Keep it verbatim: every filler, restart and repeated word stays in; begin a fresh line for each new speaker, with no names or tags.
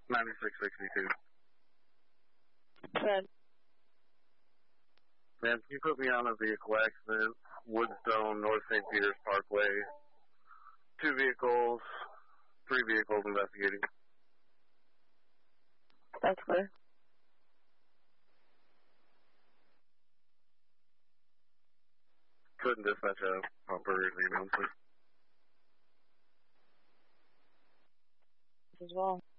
ninety-six sixty-two.
Ten.
Ma'am, can you put me on a vehicle accident, Woodstone, North Saint Peters Parkway? Two vehicles, three vehicles investigating.
That's clear.
Couldn't dispatch a operator's email, please.
As well.